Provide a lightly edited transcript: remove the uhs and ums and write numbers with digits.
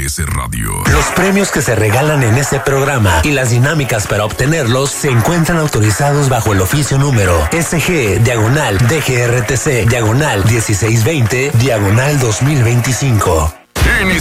MBS Radio. Los premios que se regalan en este programa y las dinámicas para obtenerlos se encuentran autorizados bajo el oficio número SG/DGRTC/1620/2025.